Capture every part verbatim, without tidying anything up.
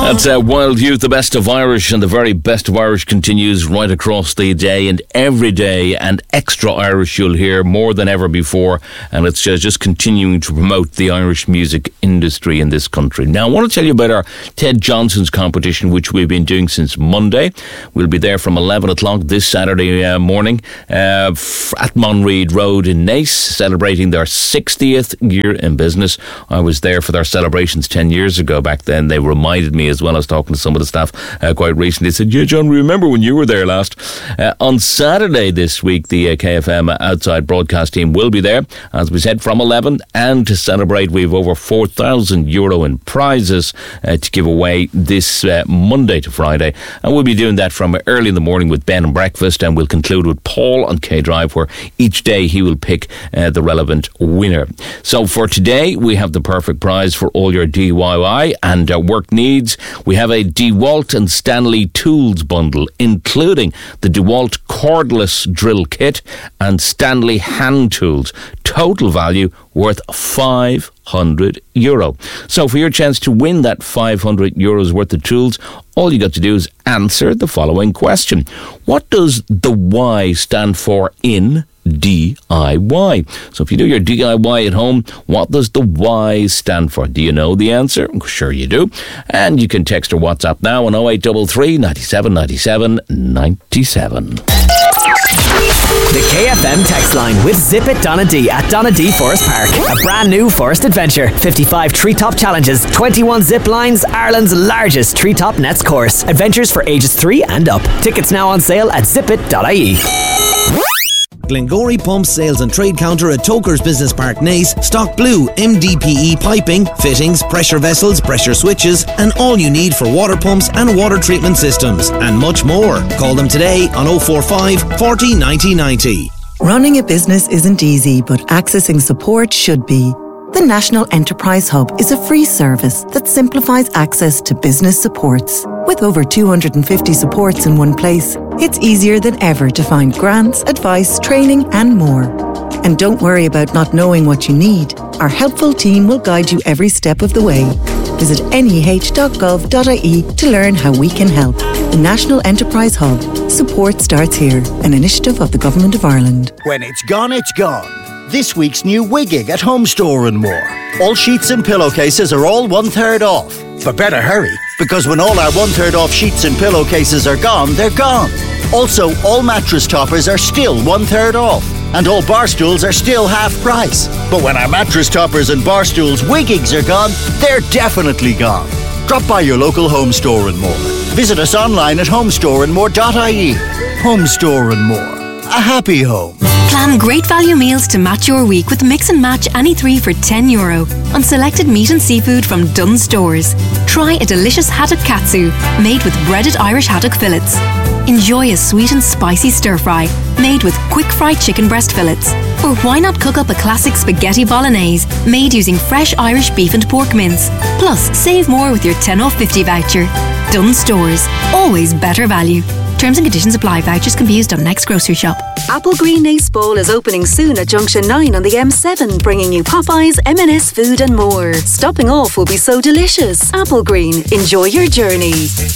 That's uh, Wild Youth, the best of Irish, and the very best of Irish continues right across the day and every day, and extra Irish you'll hear more than ever before, and it's uh, just continuing to promote the Irish music industry in this country. Now, I want to tell you about our Ted Johnson's competition, which we've been doing since Monday. We'll be there from eleven o'clock this Saturday uh, morning uh, at Monreid Road in Naas, celebrating their sixtieth year in business. I was there for their celebrations ten years ago. Back then, they reminded me as well. I was talking to some of the staff uh, quite recently. They said, yeah, John, remember when you were there last? Uh, on Saturday this week, the uh, K F M outside broadcast team will be there, as we said, from eleven. And to celebrate, we have over four thousand euro in prizes uh, to give away this uh, Monday to Friday. And we'll be doing that from early in the morning with Ben and Breakfast, and we'll conclude with Paul on K Drive, where each day he will pick uh, the relevant winner. So for today, we have the perfect prize for all your D I Y and uh, work needs. We have a DeWalt and Stanley tools bundle, including the DeWalt cordless drill kit and Stanley hand tools. Total value worth five hundred euro. So for your chance to win that five hundred euros worth of tools, all you got to do is answer the following question. What does the Y stand for in D I Y? So if you do your D I Y at home, what does the Y stand for? Do you know the answer? Sure you do. And you can text or WhatsApp now on oh eight three three, nine seven nine seven nine seven. The K F M text line with Zip It Donadee at Donadee Forest Park. A brand new forest adventure. fifty-five treetop challenges, twenty-one zip lines, Ireland's largest treetop nets course. Adventures for ages three and up. Tickets now on sale at zip it dot I E. Glengory Pumps Sales and Trade Counter at Tokers Business Park, Naas stock blue M D P E piping, fittings, pressure vessels, pressure switches, and all you need for water pumps and water treatment systems, and much more. Call them today on oh four five, forty, ninety, ninety. Running a business isn't easy, but accessing support should be. The National Enterprise Hub is a free service that simplifies access to business supports. With over two hundred fifty supports in one place, it's easier than ever to find grants, advice, training, and more. And don't worry about not knowing what you need. Our helpful team will guide you every step of the way. Visit N E H dot gov dot I E to learn how we can help. The National Enterprise Hub. Support starts here, an initiative of the Government of Ireland. When it's gone, it's gone. This week's new Wigging at Home Store and More. All sheets and pillowcases are all one-third off. But better hurry, because when all our one-third off sheets and pillowcases are gone, they're gone. Also, all mattress toppers are still one-third off. And all bar stools are still half price. But when our mattress toppers and bar stools Wiggings are gone, they're definitely gone. Drop by your local Home Store and More. Visit us online at home store and more dot I E. Home Store and More. A happy home. Plan great value meals to match your week with Mix and Match any three for ten euro on selected meat and seafood from Dunnes Stores. Try a delicious haddock katsu made with breaded Irish haddock fillets. Enjoy a sweet and spicy stir fry made with quick fried chicken breast fillets. Or why not cook up a classic spaghetti bolognese made using fresh Irish beef and pork mince. Plus, save more with your ten off fifty voucher. Dunnes Stores. Always better value. Terms and conditions apply. Vouchers can be used on next grocery shop. Apple Green Naas Bowl is opening soon at Junction nine on the M seven, bringing you Popeyes, M and S food and more. Stopping off will be so delicious. Apple Green, enjoy your journey.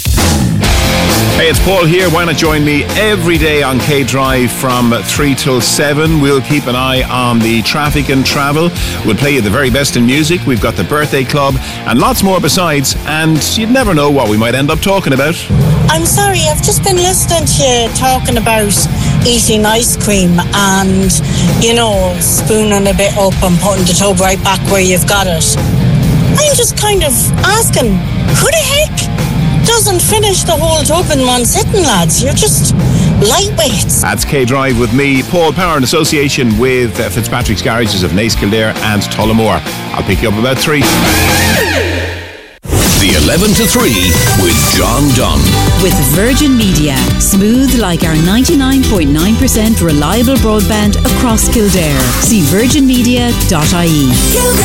Hey, it's Paul here. Why not join me every day on K Drive from three till seven? We'll keep an eye on the traffic and travel. We'll play you the very best in music. We've got the birthday club and lots more besides. And you'd never know what we might end up talking about. I'm sorry, I've just been listening to you talking about eating ice cream and, you know, spooning a bit up and putting the tub right back where you've got it. I'm just kind of asking, who the heck doesn't finish the whole tub in one sitting, lads? You're just lightweights. That's K Drive with me, Paul Power, in association with uh, Fitzpatrick's Garages of Naas Kildare and Tullamore. I'll pick you up about three. The eleven to three with John Dunn. With Virgin Media. Smooth like our ninety-nine point nine percent reliable broadband across Kildare. See virgin media dot I E.